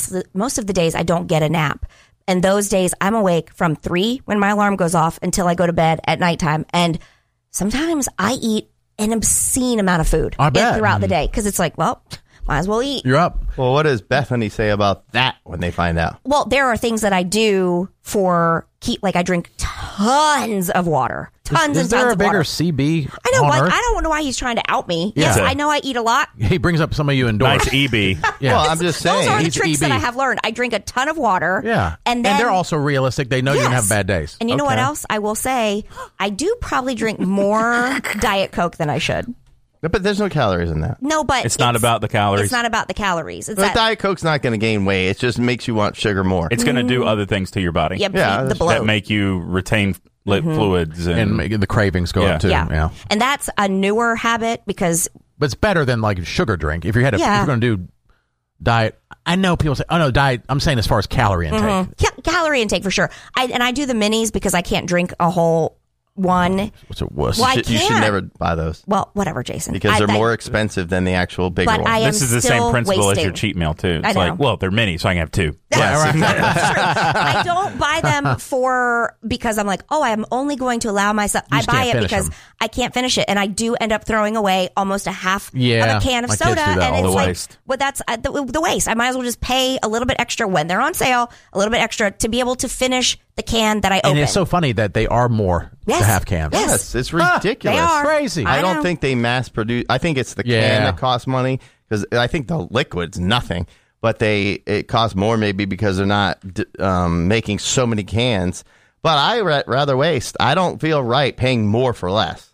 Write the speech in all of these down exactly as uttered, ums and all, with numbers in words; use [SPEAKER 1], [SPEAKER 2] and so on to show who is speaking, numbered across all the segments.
[SPEAKER 1] most of the, most of the days I don't get a nap. And those days I'm awake from three when my alarm goes off until I go to bed at nighttime. And sometimes I eat an obscene amount of food
[SPEAKER 2] I bet.
[SPEAKER 1] throughout the day because it's like, well, might as well eat.
[SPEAKER 2] You're up.
[SPEAKER 3] Well, what does Bethany say about that when they find out?
[SPEAKER 1] Well, there are things that I do for keep, like I drink tons of water. Tons
[SPEAKER 2] is,
[SPEAKER 1] and
[SPEAKER 2] is there
[SPEAKER 1] tons
[SPEAKER 2] a
[SPEAKER 1] of
[SPEAKER 2] bigger
[SPEAKER 1] water.
[SPEAKER 2] C B
[SPEAKER 1] I know
[SPEAKER 2] on
[SPEAKER 1] what
[SPEAKER 2] Earth?
[SPEAKER 1] I don't know why he's trying to out me.
[SPEAKER 2] Yeah.
[SPEAKER 1] Yes, I know I eat a lot.
[SPEAKER 2] He brings up some of you indoors.
[SPEAKER 4] Nice E B.
[SPEAKER 2] Yeah.
[SPEAKER 3] Well, I'm just saying.
[SPEAKER 1] Those are the
[SPEAKER 2] He's
[SPEAKER 1] tricks
[SPEAKER 2] E B.
[SPEAKER 1] that I have learned. I drink a ton of water.
[SPEAKER 2] Yeah.
[SPEAKER 1] And then
[SPEAKER 2] they're also realistic. They know you're going to have
[SPEAKER 1] Yes.
[SPEAKER 2] bad days.
[SPEAKER 1] And you know what
[SPEAKER 3] Okay.
[SPEAKER 1] else? I will say I do probably drink more Diet Coke than I should.
[SPEAKER 3] But there's no calories in that.
[SPEAKER 1] No, but
[SPEAKER 4] It's not about the calories.
[SPEAKER 1] It's not about the calories. It's
[SPEAKER 3] But
[SPEAKER 1] that
[SPEAKER 3] Diet Coke's not going to gain weight. It just makes you want sugar more.
[SPEAKER 4] It's going to do other things to your body
[SPEAKER 1] yeah,
[SPEAKER 3] Yeah,
[SPEAKER 1] the
[SPEAKER 3] that's-
[SPEAKER 1] bloat.
[SPEAKER 4] that make you retain li- fluids. And,
[SPEAKER 2] And make the cravings go
[SPEAKER 4] Yeah.
[SPEAKER 2] up too.
[SPEAKER 1] yeah.
[SPEAKER 2] Yeah.
[SPEAKER 1] And that's a newer habit because
[SPEAKER 2] But it's better than like a sugar drink. If you had a,
[SPEAKER 1] Yeah.
[SPEAKER 2] if you're going to do diet, I know people say, oh no, diet. I'm saying as far as calorie intake.
[SPEAKER 1] ca- calorie intake for sure. I and I do the minis because I can't drink a whole one.
[SPEAKER 2] What's a wuss?
[SPEAKER 1] Why- I
[SPEAKER 3] You should- you should
[SPEAKER 1] can't.
[SPEAKER 3] never buy those
[SPEAKER 1] Well, whatever, Jason.
[SPEAKER 3] because
[SPEAKER 1] I-
[SPEAKER 3] they're
[SPEAKER 1] I-
[SPEAKER 3] more expensive than the actual bigger
[SPEAKER 1] But
[SPEAKER 3] ones.
[SPEAKER 1] I am
[SPEAKER 4] this is the
[SPEAKER 1] still
[SPEAKER 4] same principle as
[SPEAKER 1] wasting.
[SPEAKER 4] your cheat meal, too.
[SPEAKER 1] I
[SPEAKER 4] It's
[SPEAKER 1] know.
[SPEAKER 4] like, well, they're mini, so I can have two.
[SPEAKER 2] Yeah, right.
[SPEAKER 1] That's true. I don't buy them for because I'm like, oh, I'm only going to allow myself.
[SPEAKER 2] You
[SPEAKER 1] I
[SPEAKER 2] just
[SPEAKER 1] buy
[SPEAKER 2] can't
[SPEAKER 1] it
[SPEAKER 2] finish
[SPEAKER 1] because
[SPEAKER 2] them.
[SPEAKER 1] I can't finish it, and I do end up throwing away almost a half
[SPEAKER 2] Yeah,
[SPEAKER 1] of a can of
[SPEAKER 2] my kids
[SPEAKER 1] soda,
[SPEAKER 2] do that
[SPEAKER 1] and
[SPEAKER 2] all
[SPEAKER 1] it's
[SPEAKER 4] the
[SPEAKER 1] like,
[SPEAKER 4] waste.
[SPEAKER 1] well, that's uh, the, the waste. I might as well just pay a little bit extra when they're on sale, a little bit extra to be able to finish the can that I open.
[SPEAKER 2] And it's so funny that they are more
[SPEAKER 1] Yes.
[SPEAKER 2] the half cans.
[SPEAKER 1] Yes.
[SPEAKER 3] Yes, it's ridiculous.
[SPEAKER 1] They are.
[SPEAKER 2] Crazy.
[SPEAKER 3] I,
[SPEAKER 1] I
[SPEAKER 3] don't
[SPEAKER 1] know.
[SPEAKER 3] think they mass produce. I think it's the
[SPEAKER 2] Yeah.
[SPEAKER 3] can that costs money because I think the liquid's nothing, but they it costs more maybe because they're not d- um, making so many cans. But I ra- rather waste. I don't feel right paying more for less.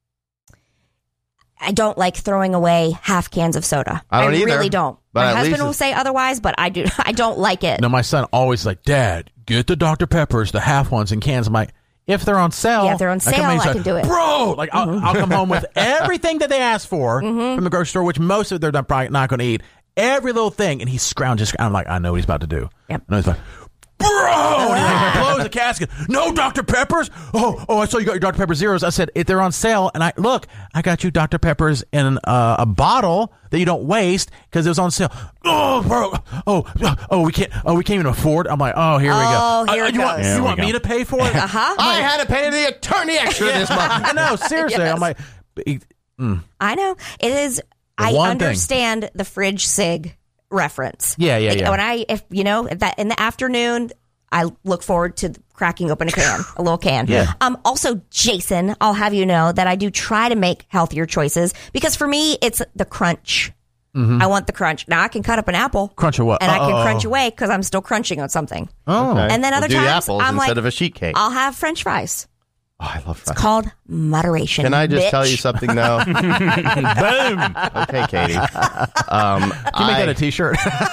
[SPEAKER 1] I don't like throwing away half cans of soda.
[SPEAKER 3] I don't either,
[SPEAKER 1] really don't.
[SPEAKER 3] but
[SPEAKER 1] My
[SPEAKER 3] at
[SPEAKER 1] husband
[SPEAKER 3] least
[SPEAKER 1] will
[SPEAKER 3] it's-
[SPEAKER 1] say otherwise, but I do. I don't like it.
[SPEAKER 2] No, my son always like, Dad, get the Doctor Peppers, the half ones in cans. I'm like, if they're on sale,
[SPEAKER 1] Yeah, if they're on
[SPEAKER 2] I come
[SPEAKER 1] sale,
[SPEAKER 2] in and
[SPEAKER 1] I
[SPEAKER 2] say,
[SPEAKER 1] can do it.
[SPEAKER 2] Bro, like I'll, I'll come home with everything that they asked for from the grocery store, which most of them they're probably not going to eat. Every little thing, and he scrounges. I'm like, I know what he's about to do.
[SPEAKER 1] Yep.
[SPEAKER 2] I know he's like, bro, and he like blows the casket. No Doctor Peppers. Oh, oh, I saw you got your Doctor Pepper Zeros. I said, if they're on sale, and I look, I got you Doctor Peppers in uh, a bottle that you don't waste because it was on sale. Oh, bro. Oh, oh, we can't. Oh, we can't even afford. I'm like, oh, here we
[SPEAKER 1] Oh,
[SPEAKER 2] go.
[SPEAKER 1] here
[SPEAKER 2] Uh,
[SPEAKER 1] it
[SPEAKER 2] you want,
[SPEAKER 1] goes.
[SPEAKER 2] you
[SPEAKER 4] Here we
[SPEAKER 2] want
[SPEAKER 4] go.
[SPEAKER 2] me to pay for it?
[SPEAKER 1] Uh huh.
[SPEAKER 3] I had to pay the attorney extra this month.
[SPEAKER 2] I know, seriously.
[SPEAKER 1] Yes.
[SPEAKER 2] I'm like, mm.
[SPEAKER 1] I know it is. I
[SPEAKER 2] one thing.
[SPEAKER 1] understand the fridge sig reference.
[SPEAKER 2] Yeah, yeah,
[SPEAKER 1] Like,
[SPEAKER 2] yeah.
[SPEAKER 1] When I, if you know, that in the afternoon, I look forward to cracking open a can, a little can.
[SPEAKER 2] Yeah.
[SPEAKER 1] Um. Also, Jason, I'll have you know that I do try to make healthier choices because for me, it's the crunch. I want the crunch. Now I can cut up an apple,
[SPEAKER 2] Crunch or what?
[SPEAKER 1] and I can
[SPEAKER 2] Uh-oh.
[SPEAKER 1] crunch away because I'm still crunching on something.
[SPEAKER 2] Oh.
[SPEAKER 3] Okay.
[SPEAKER 1] And then
[SPEAKER 3] We'll
[SPEAKER 1] other
[SPEAKER 3] do the
[SPEAKER 1] times,
[SPEAKER 3] apples
[SPEAKER 1] I'm
[SPEAKER 3] instead
[SPEAKER 1] like,
[SPEAKER 3] of a sheet cake.
[SPEAKER 1] I'll have French fries.
[SPEAKER 3] Oh, I love fries.
[SPEAKER 1] Called moderation.
[SPEAKER 3] Can I just
[SPEAKER 1] bitch.
[SPEAKER 3] tell you something though?
[SPEAKER 4] Boom.
[SPEAKER 3] Okay, Katie. Um,
[SPEAKER 2] Can you make
[SPEAKER 3] I-
[SPEAKER 2] that a T-shirt?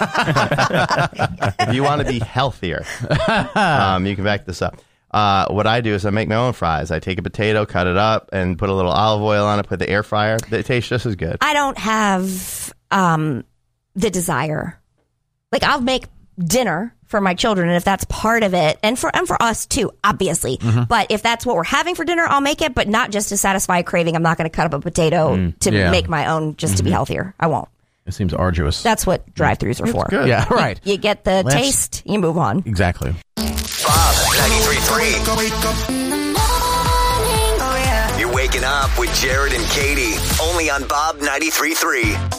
[SPEAKER 3] if you want to be healthier, um, you can back this up. Uh, what I do is I make my own fries. I take a potato, cut it up, and put a little olive oil on it. Put the air fryer. They taste just as good.
[SPEAKER 1] I don't have um, the desire. Like I'll make dinner for my children, and if that's part of it, and for and for us too, obviously.
[SPEAKER 2] Mm-hmm.
[SPEAKER 1] But if that's what we're having for dinner, I'll make it, but not just to satisfy a craving. I'm not going to cut up a potato to
[SPEAKER 2] yeah.
[SPEAKER 1] make my own just to be healthier. I won't.
[SPEAKER 2] It seems arduous.
[SPEAKER 1] That's what drive-thrus are for.
[SPEAKER 3] good.
[SPEAKER 2] Yeah, right.
[SPEAKER 1] You get the
[SPEAKER 2] Let's-
[SPEAKER 1] taste, you move on.
[SPEAKER 2] Exactly.
[SPEAKER 5] Bob ninety-three point three. You're waking up with Jared and Katie, only on Bob ninety-three point three.